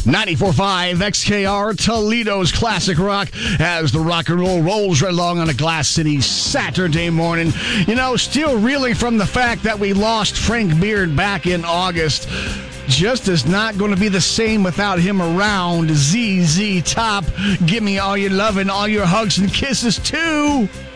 94.5 XKR, Toledo's classic rock, as the rock and roll rolls right along on a Glass City Saturday morning. You know, still reeling from the fact that we lost Frank Beard back in August. Just is not going to be the same without him around. ZZ Top, give me all your love and all your hugs and kisses too.